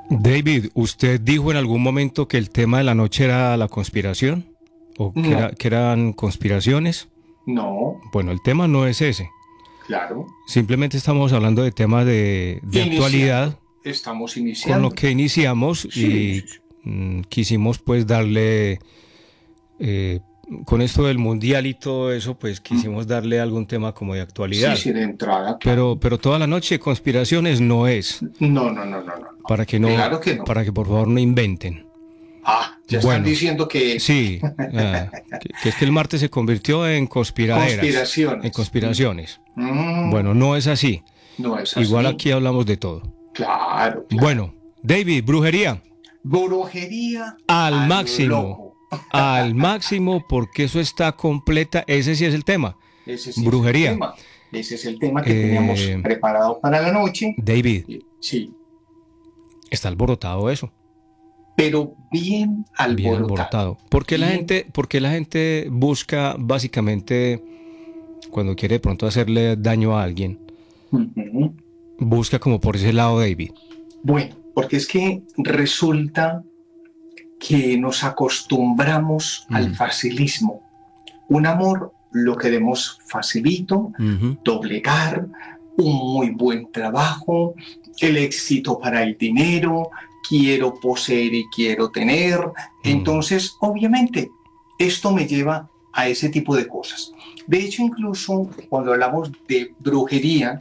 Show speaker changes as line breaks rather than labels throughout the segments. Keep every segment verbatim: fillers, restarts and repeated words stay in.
David, ¿usted dijo en algún momento que el tema de la noche era la conspiración? ¿O que, era-
No,
que eran conspiraciones?
no,
Bueno, el tema no es ese.
claro.
Simplemente estamos hablando de temas de, de actualidad
Iniciando. Estamos
con lo
iniciando.
que iniciamos
Sí,
y
sí, sí.
mm, quisimos pues darle, eh, con esto del mundial y todo eso, pues
Mm,
quisimos darle algún tema como de
sí,
actualidad.
sí, de entrada,
Pero,
claro.
pero toda la noche conspiraciones no es,
No, no, no, no, no, no.
para que no,
Claro que no.
para que por favor no inventen.
Ah, ya están
Bueno,
diciendo que
sí, ah, que, que es que el martes se convirtió en conspiraderas, en
conspiraciones. Mm,
conspiraciones.
mm,
Bueno, no es así.
no es
Igual
así.
aquí hablamos de todo.
Claro, claro.
Bueno, David, brujería,
Brujería
al
a lo
máximo,
loco.
al máximo, porque eso está completa, ese sí es el tema,
Ese sí es el
brujería.
tema. Ese es el tema que teníamos
Eh,
preparado para la noche.
David,
Eh, Sí,
está alborotado eso,
pero bien
bien
alborotado.
alborotado. ¿Por qué la
Bien.
gente, por qué la gente busca básicamente, cuando quiere de pronto hacerle daño a alguien,
Ujú.
busca como por ese lado, David?
Bueno, porque es que resulta que nos acostumbramos al
Mm,
facilismo. Un amor lo queremos facilito,
ujú,
doblegar, un muy buen trabajo, el éxito para el dinero, quiero poseer y quiero tener.
mm,
Entonces, obviamente, esto me lleva a ese tipo de cosas. De hecho, incluso cuando hablamos de brujería,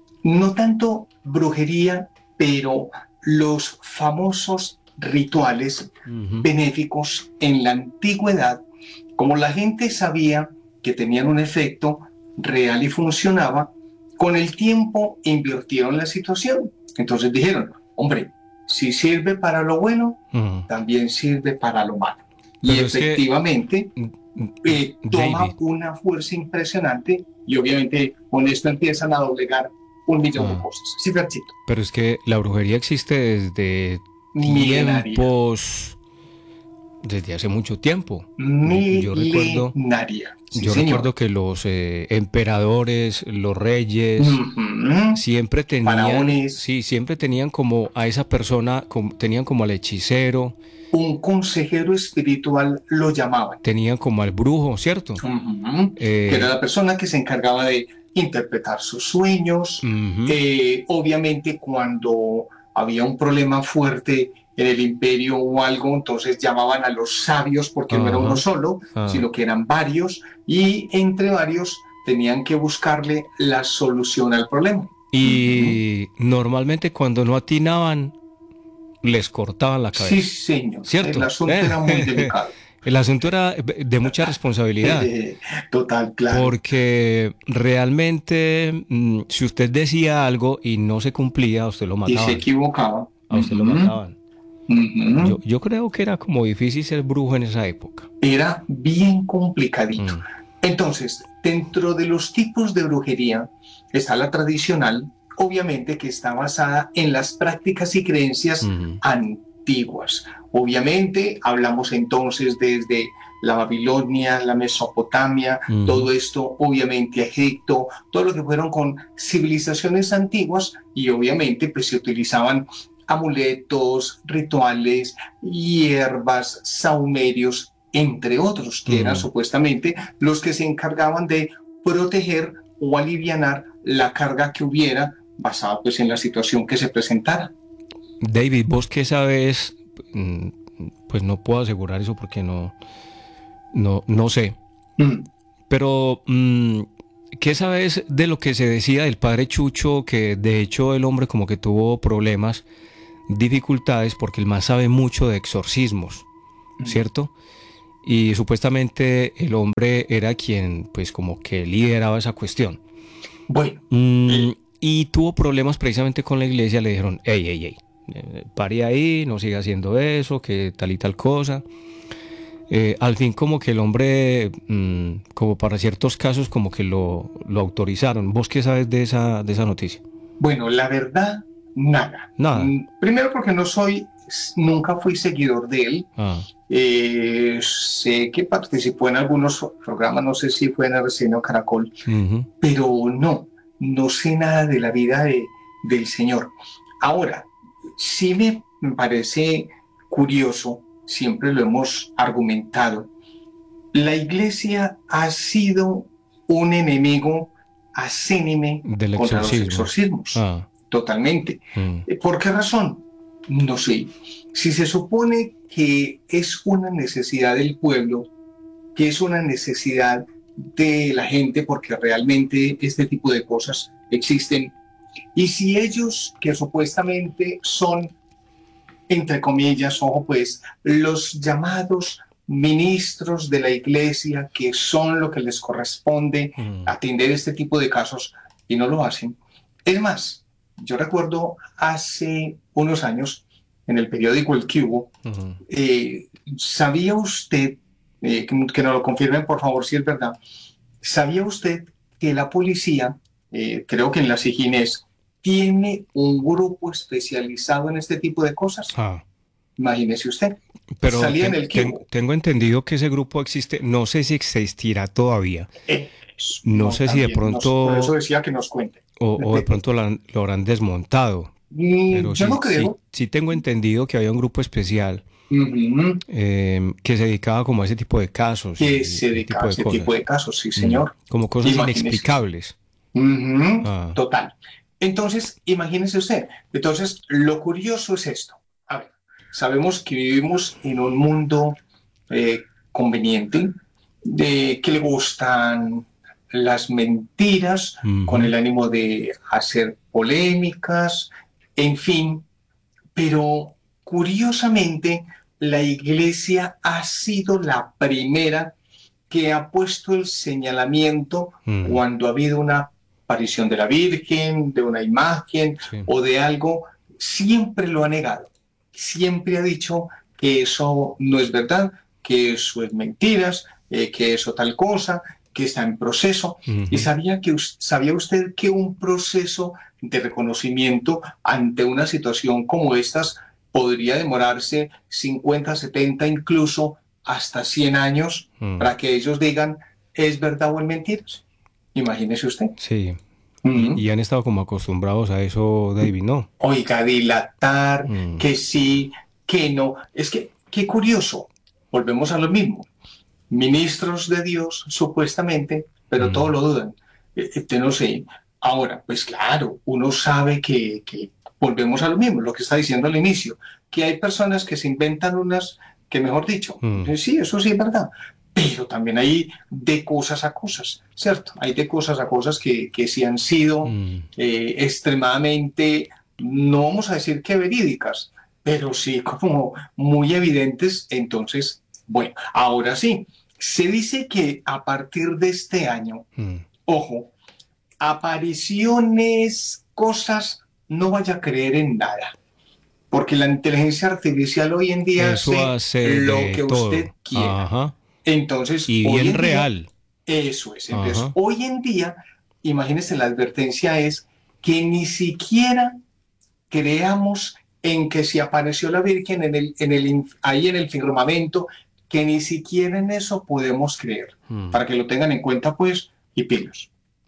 no tanto brujería, pero los famosos rituales
ujú,
benéficos en la antigüedad, como la gente sabía que tenían un efecto real y funcionaba, con el tiempo invirtieron la situación. Entonces dijeron, hombre, si sirve para lo bueno,
ujú.
también sirve para lo malo. Y
Pero es que,
efectivamente
mm, mm,
eh, toma
David,
una fuerza impresionante y obviamente con esto empiezan a doblegar un millón de
ah,
cosas. Sí, Ferchito.
pero es que la brujería existe desde
Milenaria.
tiempos, desde hace mucho tiempo. Yo, yo recuerdo,
Milenaria. Sí,
yo
señor.
recuerdo que los eh, emperadores, los reyes,
Ujú.
siempre tenían,
Faraones,
sí, siempre tenían como a esa persona, como- tenían como al hechicero,
un consejero espiritual lo llamaban.
tenían como al brujo, ¿cierto?
Ujú. Que era
Eh,
la persona que se encargaba de interpretar sus sueños.
ujú,
Eh, obviamente cuando había un problema fuerte en el imperio o algo, entonces llamaban a los sabios porque no era uno
ajá,
solo,
ah.
sino que eran varios y entre varios tenían que buscarle la solución al problema. Ujú.
Y normalmente cuando no atinaban, les cortaban la
Sí,
cabeza,
señor, el
¿cierto?
asunto era muy delicado.
El asunto era de mucha responsabilidad,
Total, claro.
porque realmente mm, si usted decía algo y no se cumplía, a usted lo
Y se
mataban,
equivocaba.
a usted lo
Ujú,
mataban. Yo,
ujú.
yo creo que era como difícil ser brujo en esa época.
Era bien complicadito.
Mm,
Entonces, dentro de los tipos de brujería está la tradicional, obviamente que está basada en las prácticas y creencias
ujú,
antiguas. Obviamente hablamos entonces desde la Babilonia, la Mesopotamia,
ujú,
todo esto, obviamente Egipto, todo lo que fueron con civilizaciones antiguas y obviamente pues se utilizaban amuletos, rituales, hierbas, saumerios, entre otros, que eran
ujú.
supuestamente los que se encargaban de proteger o alivianar la carga que hubiera basada pues en la situación que se presentara.
David, ¿vos qué sabes? Mm, Pues no puedo asegurar eso porque no, no, no sé.
Mm.
Pero, mm, ¿qué sabes de lo que se decía del padre Chucho? Que de hecho el hombre como que tuvo problemas, dificultades, porque el más sabe mucho de exorcismos,
Mm.
¿cierto? Y supuestamente el hombre era quien, pues como que lideraba esa cuestión.
Bueno,
Mm,
eh,
y tuvo problemas precisamente con la iglesia, le dijeron, hey, hey, hey, eh, pare ahí, no siga haciendo eso, que tal y tal cosa. Eh, al fin como que el hombre, mmm, como para ciertos casos, como que lo, lo autorizaron. ¿Vos qué sabes de esa, de esa noticia?
bueno, la verdad, nada.
Nada.
Mm, Primero porque no soy, nunca fui seguidor de él.
Ah,
Eh, sé que participó en algunos programas, no sé si fue en R C N o Caracol,
ujú,
pero no, no sé nada de la vida de, del señor. Ahora, sí me, me parece curioso, siempre lo hemos argumentado, la iglesia ha sido un enemigo acínime
Del
contra los
exorcismo.
exorcismos.
Ah.
Totalmente.
Mm.
¿Por qué razón? No sé. Si se supone que es una necesidad del pueblo, que es una necesidad de la gente, porque realmente este tipo de cosas existen, y si ellos, que supuestamente son, entre comillas, ojo pues, los llamados ministros de la iglesia, que son lo que les corresponde
Mm.
atender este tipo de casos, y no lo hacen. Es más, yo recuerdo hace unos años, en el periódico El Cubo,
Uh-huh.
eh, ¿sabía usted, eh, que, que nos lo confirmen por favor si es verdad, ¿sabía usted que la policía, eh, creo que en la SIGINES, tiene un grupo especializado en este tipo de cosas?
Ah.
Imagínese usted.
Pero
Salía
ten-
en el
ten-
Cubo.
tengo entendido que ese grupo existe, no sé si existirá todavía.
Eh,
No sé si de
también, nos- por
pronto-
eso decía que nos cuente.
O, o de pronto lo, han- lo habrán desmontado.
Mm,
Pero
yo
sí,
no creo.
sí, sí tengo entendido que había un grupo especial
Ujú.
eh, que se dedicaba como a ese tipo de casos. y-
Que se
y
dedica a
tipo de
ese
cosas.
tipo de casos, sí, señor.
Mm, Como cosas
Imagínese.
inexplicables.
Ujú,
Ah.
Total. Entonces, imagínese usted. Entonces, lo curioso es esto. A ver, sabemos que vivimos en un mundo eh, conveniente, de que le gustan las mentiras,
Ujú.
con el ánimo de hacer polémicas, en fin. Pero curiosamente, la iglesia ha sido la primera que ha puesto el señalamiento
Mm.
cuando ha habido una aparición de la Virgen, de una imagen
Sí.
o de algo, siempre lo ha negado. Siempre ha dicho que eso no es verdad, que eso es mentiras, eh, que eso tal cosa, que está en proceso.
Ujú.
¿Y sabía, que, us- sabía usted que un proceso de reconocimiento ante una situación como estas podría demorarse cincuenta, setenta, incluso hasta cien años
Mm.
para que ellos digan es verdad o es mentiras? Imagínese usted.
Sí.
Ujú.
Y, y han estado como acostumbrados a eso, David, ¿no?
Oiga, dilatar,
Mm.
que sí, que no. Es que, qué curioso, volvemos a lo mismo. Ministros de Dios, supuestamente, pero
Mm.
todos lo dudan. Eh, Este no sé. Ahora, pues claro, uno sabe que, que volvemos a lo mismo, lo que está diciendo al inicio, que hay personas que se inventan unas, que mejor dicho,
Mm.
eh, sí, eso sí es verdad, pero también hay de cosas a cosas, ¿cierto? Hay de cosas a cosas que, que sí han sido
Mm.
eh, extremadamente, no vamos a decir que verídicas, pero sí como muy evidentes. Entonces, bueno, ahora sí, se dice que a partir de este año,
Mm.
ojo, apariciones, cosas, no vaya a creer en nada, porque la inteligencia artificial hoy en día
Eso
hace
hace
lo
de
que
todo.
usted quiera.
Ajá.
Entonces,
Y
hoy
bien
en día,
real.
eso es. Entonces,
Ajá.
hoy en día, imagínense, la advertencia es que ni siquiera creamos en que si apareció la Virgen en el, en el, inf- ahí en el firmamento, que ni siquiera en eso podemos creer.
Mm.
Para que lo tengan en cuenta, pues, y pilas.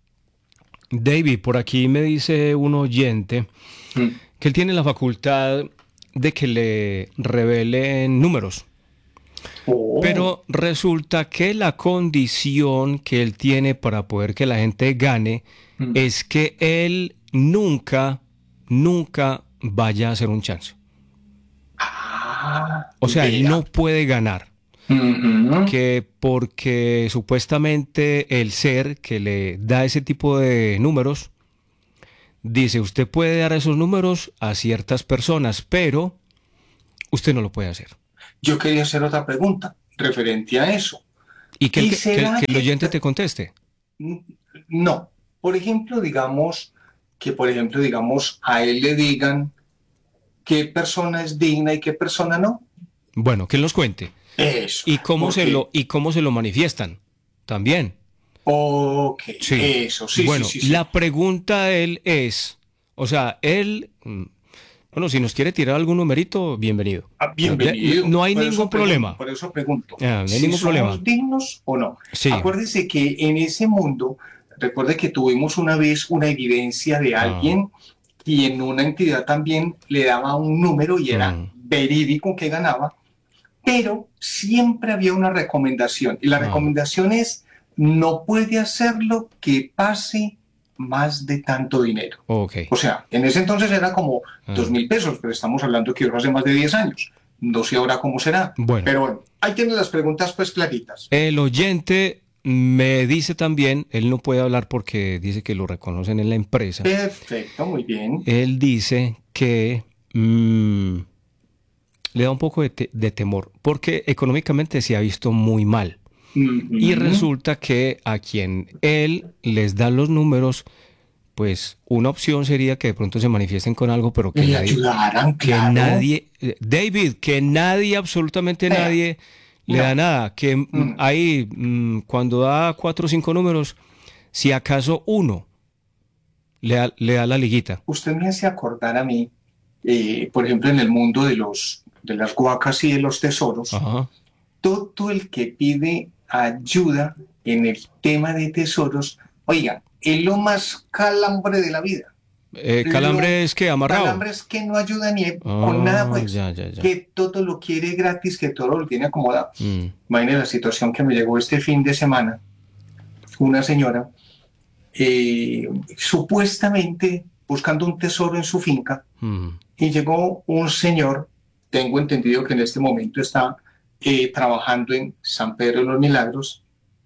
David, por aquí me dice un oyente
Mm.
que él tiene la facultad de que le revelen números.
Oh.
Pero resulta que la condición que él tiene para poder que la gente gane
Mm.
es que él nunca, nunca vaya a hacer un chance.
Ah,
O sea, él
vea.
no puede ganar.
Ujú.
Que porque supuestamente el ser que le da ese tipo de números dice, usted puede dar esos números a ciertas personas, pero usted no lo puede hacer.
Yo quería hacer otra pregunta referente a eso.
Y que el,
¿Y
que, que el-
será
que el
que-
oyente te conteste.
No. Por ejemplo, digamos que, por ejemplo, digamos, a él le digan qué persona es digna y qué persona no.
Bueno, que él nos cuente.
Eso.
Y cómo, se
Porque-
lo, y cómo se lo manifiestan también.
Ok,
Sí.
eso, sí,
bueno,
sí, sí, sí.
la pregunta de él es, o sea, él, mm, bueno, si nos quiere tirar algún numerito, bienvenido.
Ah, bienvenido.
No, no hay
Por eso
ningún
pregunto,
problema.
Por eso pregunto.
Ah, no hay
si
ningún
somos
problema.
dignos o no.
Sí.
Acuérdese que en ese mundo, recuerde que tuvimos una vez una evidencia de
Ah.
alguien y en una entidad también le daba un número y era
Mm.
verídico que ganaba, pero siempre había una recomendación, y la
Ah.
recomendación es: no puede hacerlo que pase más de tanto dinero.
Ok.
O sea, en ese entonces era como
Ah.
dos mil pesos, pero estamos hablando que eso hace más de diez años. No sé ahora cómo será.
Bueno.
Pero bueno, ahí tienen las preguntas pues claritas.
El oyente me dice también, él no puede hablar porque dice que lo reconocen en la empresa.
Perfecto, muy bien.
Él dice que mm, le da un poco de, te- de temor porque económicamente se ha visto muy mal.
Ujú.
Y resulta que a quien él les da los números, pues una opción sería que de pronto se manifiesten con algo, pero que
Que le
nadie,
ayudaran,
que
claro.
nadie, eh, David, que nadie, absolutamente
Eh,
nadie le
no.
da nada, que mm,
Mm.
ahí mm, cuando da cuatro o cinco números, si acaso uno le da, le da la liguita.
Usted me hace acordar a mí, eh, por ejemplo, en el mundo de los de las guacas y de los tesoros,
Ajá.
todo el que pide ayuda en el tema de tesoros, oiga, es lo más calambre de la vida.
Eh,
Lo
calambre es que amarrado.
calambre es que no ayuda ni
Ah,
con nada, pues,
ya, ya, ya.
que todo lo quiere gratis, que todo lo tiene acomodado.
Mm.
Imagínese la situación que me llegó este fin de semana. Una señora, eh, supuestamente buscando un tesoro en su finca,
Mm.
y llegó un señor, tengo entendido que en este momento está eh, trabajando en San Pedro de los Milagros,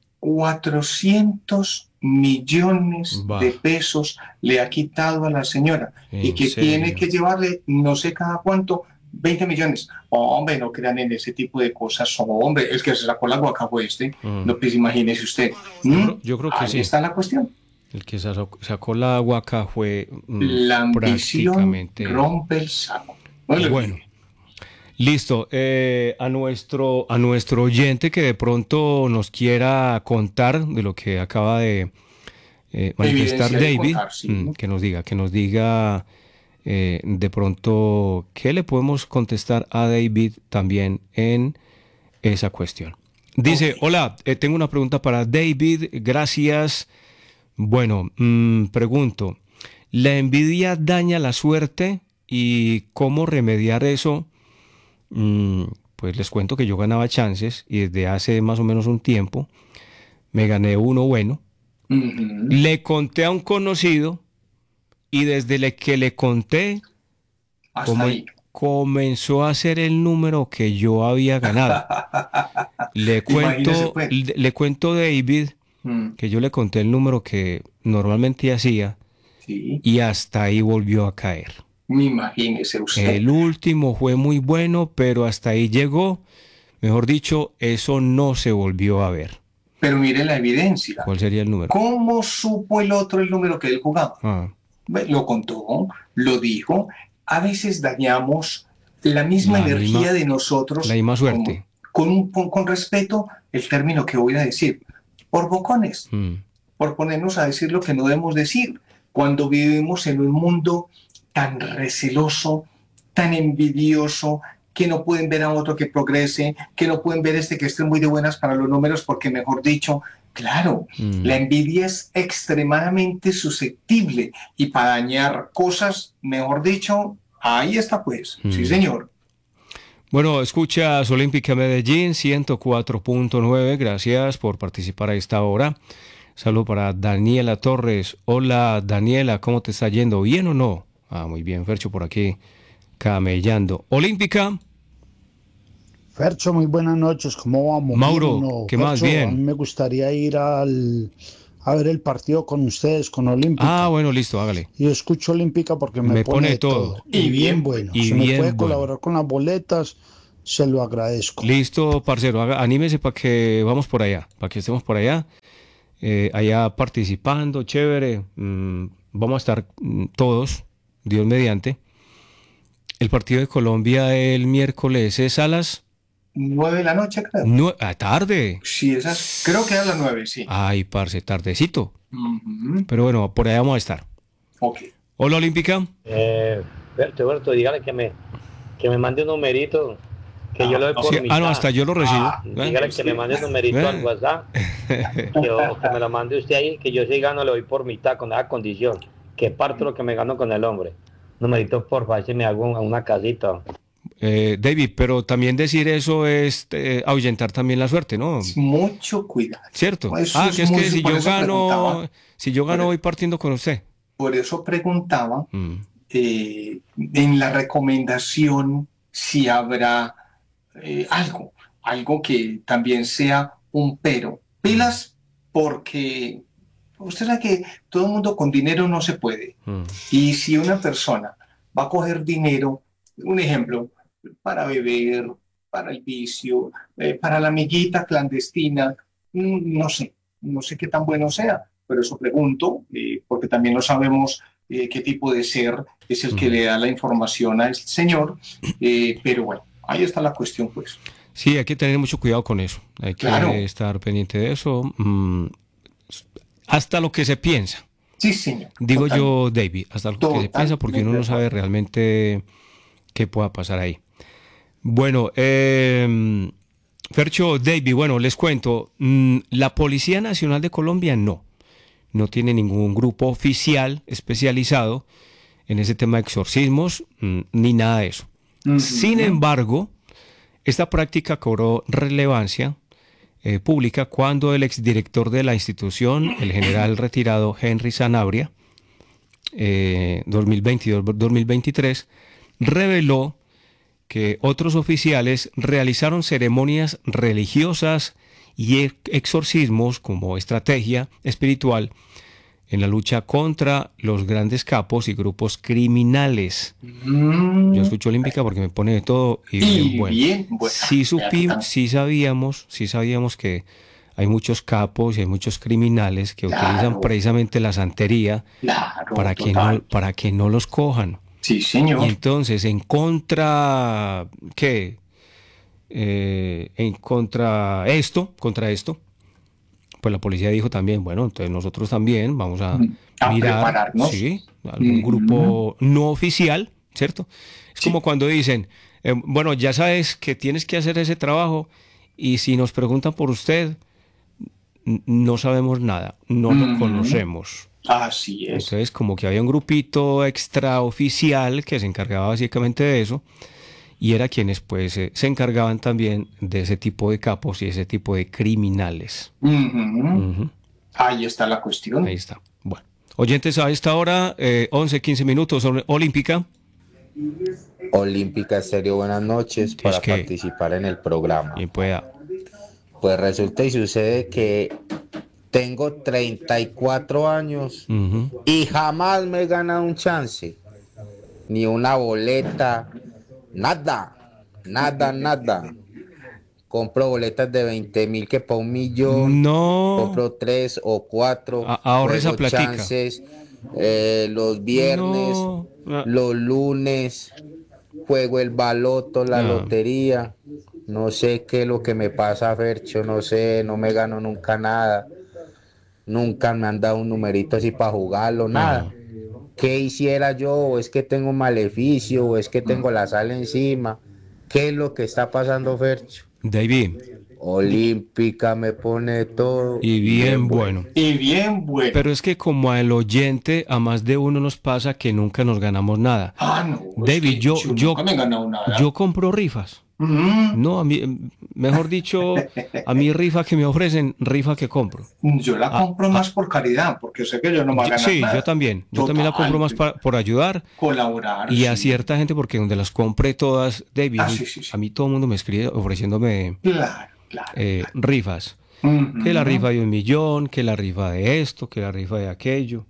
cuatrocientos millones
Bah.
de pesos le ha quitado a la señora, y
¿En
que tiene
serio?
que llevarle no sé cada cuánto, veinte millones. Hombre, no crean en ese tipo de cosas. Hombre, el que se sacó la guacabo este,
Mm.
no, pues imagínese usted.
Yo
¿Mm?
creo, yo creo que
Ahí
sí.
está la cuestión.
El que sacó, sacó la huaca fue mm,
La ambición
prácticamente...
rompe el saco. No le
Bueno,
olvide.
listo. Eh, a nuestro, a nuestro oyente que de pronto nos quiera contar de lo que acaba de eh, manifestar
Evidenciar y
David,
contar, sí.
mm, que nos diga, que nos diga eh, de pronto qué le podemos contestar a David también en esa cuestión. Dice,
Ok.
hola, eh, tengo una pregunta para David, gracias. Bueno, mm, pregunto, ¿la envidia daña la suerte y cómo remediar eso? Mm, pues les cuento que yo ganaba chances y desde hace más o menos un tiempo me gané uno bueno.
Ujú.
Le conté a un conocido y desde le que le conté
Hasta
come-
ahí.
comenzó a hacer el número que yo había ganado. Le
Imagínese,
cuento,
pues.
le, le cuento David
Mm,
que yo le conté el número que normalmente hacía
sí,
y hasta ahí volvió a caer.
imagínese usted.
El último fue muy bueno, pero hasta ahí llegó. Mejor dicho, eso no se volvió a ver.
Pero mire la evidencia.
¿Cuál sería el número?
¿Cómo supo el otro el número que él jugaba?
Ah,
Ve, lo contó, lo dijo. A veces dañamos la misma
La
energía
misma-
de nosotros.
la misma suerte.
Con, con, con respeto, el término que voy a decir. Por bocones.
mm,
Por ponernos a decir lo que no debemos decir, cuando vivimos en un mundo tan receloso, tan envidioso, que no pueden ver a otro que progrese, que no pueden ver este que esté muy de buenas para los números, porque mejor dicho, claro,
mm.
la envidia es extremadamente susceptible y para dañar cosas, mejor dicho, ahí está pues, sí
Mm.
señor.
Bueno, escuchas Olímpica Medellín ciento cuatro punto nueve. Gracias por participar a esta hora. Saludo para Daniela Torres. Hola Daniela, ¿cómo te está yendo? ¿Bien o no? Ah, muy bien, Fercho por aquí camellando. Olímpica.
Fercho, muy buenas noches, ¿cómo vamos?
Mauro,
¿Bien o no?
¿qué más?
Fercho,
Bien.
A mí me gustaría ir al, a ver el partido con ustedes, con Olímpica.
Ah, bueno, listo, hágale.
Yo escucho Olímpica porque me,
Me
pone,
pone
de
todo.
todo.
Y
Y,
bien
bien bueno.
y
si me
bien
puede
bueno.
colaborar con las boletas, se lo agradezco.
Listo, parcero, haga- anímese para que vamos por allá, para que estemos por allá, eh, allá participando, chévere. Mm, vamos a estar mm, todos, Dios mediante. El partido de Colombia el miércoles es a las
Nueve de la noche, creo.
nue- ah, tarde.
Sí, esas, creo que a las nueve, sí.
Ay, parce, tardecito.
Ujú.
Pero bueno, por allá vamos a estar.
Ok.
Hola, Olímpica.
Eh, Berto, Berto, dígale que me, que me mande un numerito, que yo lo doy por
Sí,
mitad.
ah, no, hasta yo lo recibo.
Ah,
¿eh?
Dígale que me mande un numerito
¿Eh?
al WhatsApp, que, yo- que me lo mande usted ahí, que yo si gano lo doy por mitad con esa condición, que parto lo que me gano con el hombre. numeritos, por favor, si me hago una, una casita.
Eh, David, pero también decir eso es eh, ahuyentar también la suerte, ¿no?
Mucho cuidado.
¿Cierto?
Eso
Ah,
es
que es
muy-
que si
por
yo
eso
gano,
preguntaba.
si yo gano
Por-
voy partiendo con usted.
Por eso preguntaba
Mm.
eh, en la recomendación si habrá eh, algo, algo que también sea un pero. Pilas, porque usted sabe que todo el mundo con dinero no se puede.
Mm.
Y si una persona va a coger dinero, un ejemplo, para beber, para el vicio, eh, para la amiguita clandestina, mm, no sé, no sé qué tan bueno sea, pero eso pregunto, eh, porque también no sabemos eh, qué tipo de ser es el que
Ujú.
le da la información al señor, eh, pero bueno, ahí está la cuestión, pues.
Sí, hay que tener mucho cuidado con eso. Hay que
Claro.
estar pendiente de eso. mm, hasta lo que se piensa.
Sí, señor.
Digo
Total.
yo, David, hasta lo que se piensa, porque uno no
Totalmente de
sabe
acuerdo.
realmente qué pueda pasar ahí. Bueno, eh, Fercho, David, bueno, les cuento. mm, La Policía Nacional de Colombia no. No tiene ningún grupo oficial especializado en ese tema de exorcismos, mm, ni nada de eso.
Ujú.
Sin embargo, esta práctica cobró relevancia eh, pública cuando el exdirector de la institución, el general retirado Henry Sanabria, eh, dos mil veintidós dos mil veintitrés, reveló que otros oficiales realizaron ceremonias religiosas y ex- exorcismos como estrategia espiritual en la lucha contra los grandes capos y grupos criminales.
Mm.
Yo escucho Olímpica porque me pone de todo y bien
Y
bueno.
bien, bueno.
Sí, supim-
Vea que
sí sabíamos, sí sabíamos que hay muchos capos y hay muchos criminales que
Claro.
utilizan precisamente la santería
Claro,
para que
total.
no, para que no los cojan.
Sí, señor.
Y entonces, en contra, ¿qué? Eh, en contra esto, contra esto, pues la policía dijo también, bueno, entonces nosotros también vamos a,
Mm, a
mirar,
prepararnos.
sí, algún
Ujú.
grupo no oficial, ¿cierto? Es
Sí.
como cuando dicen, eh, bueno, ya sabes que tienes que hacer ese trabajo y si nos preguntan por usted, n- no sabemos nada, no lo
Ujú.
conocemos.
Así es.
Entonces, como que había un grupito extraoficial que se encargaba básicamente de eso, y era quienes pues eh, se encargaban también de ese tipo de capos y ese tipo de criminales.
Ujú.
Ujú,
Ahí está la cuestión.
ahí está. Bueno, oyentes, a esta hora, eh, once, quince minutos, ol- Olímpica.
Olímpica Estéreo, buenas noches, para
que-
participar en el programa.
Y pueda.
Pues resulta y sucede que tengo treinta y cuatro años
Ujú.
y jamás me he ganado un chance, ni una boleta, nada, nada, nada. Compro boletas de veinte mil que para un millón,
No.
compro tres o cuatro,
A- ahorra esa
juego
platica.
chances, eh, los viernes,
No. Ah,
los lunes, juego el baloto, la
Ah.
lotería. No sé qué es lo que me pasa, Fercho, no sé, no me gano nunca nada. Nunca me han dado un numerito así para jugarlo, nada. ¿Qué hiciera yo? ¿O es que tengo un maleficio? ¿O es que tengo la sal encima? ¿Qué es lo que está pasando, Fercho?
David,
Olímpica me pone todo.
y bien bueno.
Y bien, bueno.
Pero es que como al oyente, a más de uno nos pasa que nunca nos ganamos nada.
Ah, no. es
David,
que
yo, yo,
nunca me he ganado nada.
yo compro rifas.
Mm,
No, a mí, mejor dicho, a mí rifa que me ofrecen, rifa que compro.
yo la
Ah,
compro más por caridad, porque sé que yo no me voy a
Yo-
ganar
sí,
nada.
yo también. Yo también la
Total,
compro más pa- por ayudar
Colaborar.
y a
sí.
cierta gente porque donde las compré todas, David,
Ah,
a mí-
sí, sí, sí.
a mí todo el mundo me escribe ofreciéndome
Claro, claro.
eh, rifas.
Ujú.
Que la rifa de un millón, que la rifa de esto, que la rifa de aquello.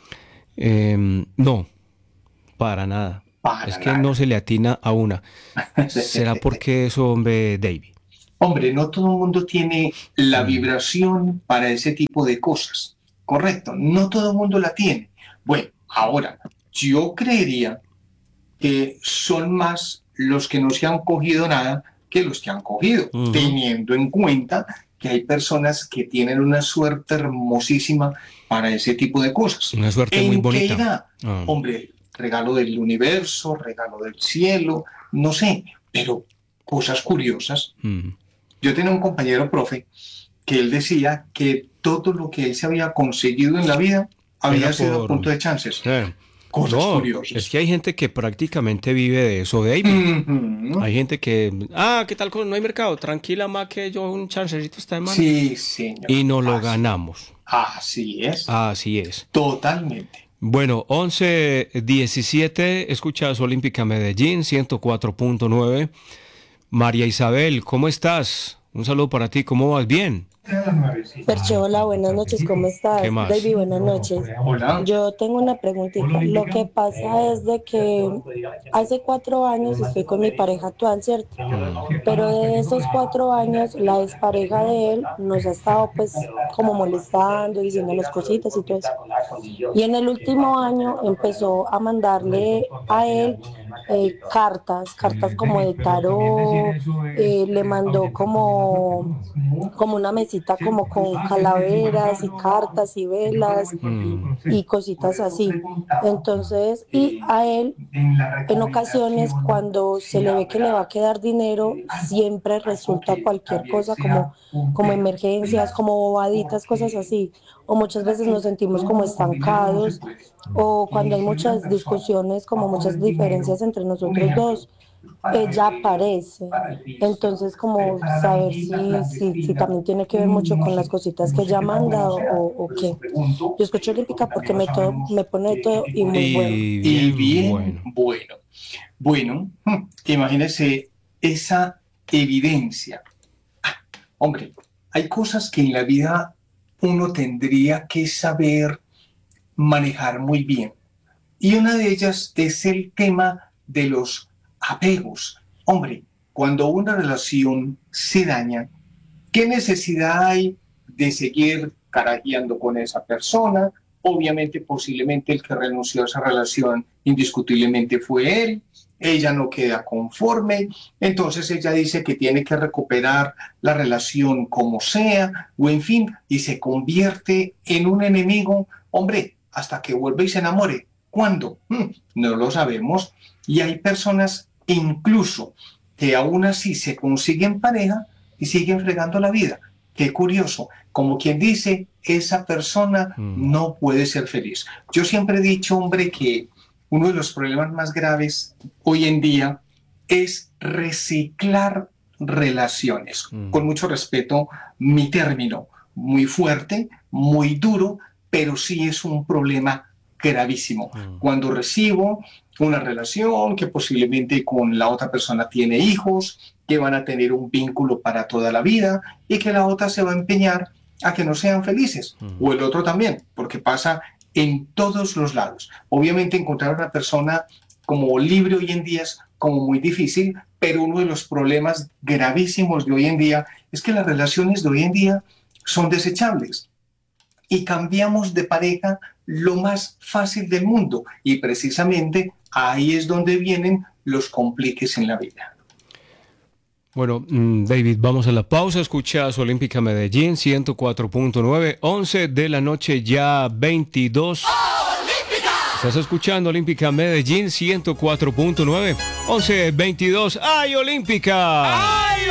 Em, no, para nada.
Para
es que
nada.
no se le atina a una. ¿Será porque eso, hombre, David?
Hombre, no todo el mundo tiene la
Mm.
vibración para ese tipo de cosas. Correcto, no todo el mundo la tiene. Bueno, ahora, yo creería que son más los que no se han cogido nada que los que han cogido,
Ujú.
teniendo en cuenta que hay personas que tienen una suerte hermosísima para ese tipo de cosas.
Una suerte muy
¿En qué
bonita.
irá?
Ah.
Hombre, regalo del universo, regalo del cielo, no sé, pero cosas curiosas.
Mm.
Yo tenía un compañero profe que él decía que todo lo que él se había conseguido en la vida había
Era
sido a
por-
punto de chances.
Eh,
cosas
No,
curiosas.
es que hay gente que prácticamente vive de eso, David.
Ujú.
Hay gente que, ah, ¿qué tal? No hay mercado, tranquila más que yo un chancecito está de mano.
Sí, señor.
Y no lo
Así-
ganamos.
Así es.
Así es.
Totalmente.
Bueno, once diecisiete, escuchas Olímpica Medellín, ciento cuatro punto nueve. María Isabel, ¿cómo estás? Un saludo para ti, ¿cómo vas? Bien.
Perche, hola, buenas noches, ¿cómo estás?
¿Qué más?
David, buenas noches.
Hola.
Yo tengo una preguntita. Lo que pasa es de que hace cuatro años estoy con mi pareja actual, ¿cierto? Pero de esos cuatro años, la expareja de él nos ha estado pues como molestando, diciéndonos cositas y todo eso. Y en el último año empezó a mandarle a él eh, cartas, cartas como de tarot, eh, le mandó como, como una mesita como con calaveras y cartas y velas
Mm.
y cositas así. Entonces, y a él en ocasiones cuando se le ve que le va a quedar dinero, siempre resulta cualquier cosa como, como emergencias, como bobaditas, cosas así. O muchas veces nos sentimos como estancados, o cuando hay muchas discusiones, como muchas diferencias entre nosotros dos, ella aparece. Entonces, como saber si, si, si también tiene que ver mucho con las cositas que ella manda o, o qué. Yo escucho Olímpica porque me, to- me pone de todo y muy bueno.
Y
Y
bien,
bien
bueno.
bueno. Bueno, hmm, imagínese esa evidencia. Ah, hombre, hay cosas que en la vida uno tendría que saber manejar muy bien. Y una de ellas es el tema de los apegos. Hombre, cuando una relación se daña, ¿qué necesidad hay de seguir carajeando con esa persona? Obviamente, posiblemente el que renunció a esa relación indiscutiblemente fue él. Ella no queda conforme, entonces ella dice que tiene que recuperar la relación como sea, o en fin, y se convierte en un enemigo, hombre, hasta que vuelva y se enamore. ¿Cuándo? Hmm, no lo sabemos. Y hay personas incluso que aún así se consiguen pareja y siguen fregando la vida. Qué curioso. Como quien dice, esa persona
Mm.
no puede ser feliz. Yo siempre he dicho, hombre, que uno de los problemas más graves hoy en día es reciclar relaciones.
Mm.
Con mucho respeto, mi término, muy fuerte, muy duro, pero sí es un problema gravísimo.
Mm.
Cuando recibo una relación que posiblemente con la otra persona tiene hijos, que van a tener un vínculo para toda la vida y que la otra se va a empeñar a que no sean felices,
Mm.
o el otro también, porque pasa en todos los lados. Obviamente encontrar una persona como libre hoy en día es como muy difícil, pero uno de los problemas gravísimos de hoy en día es que las relaciones de hoy en día son desechables y cambiamos de pareja lo más fácil del mundo, y precisamente ahí es donde vienen los compliques en la vida.
Bueno, mm, David, vamos a la pausa. Escuchas Olímpica Medellín, ciento cuatro punto nueve, once de la noche, ya veintidós. Estás escuchando Olímpica Medellín, ciento cuatro punto nueve, once veintidós. ¡Ay, Olímpica! ¡Ay!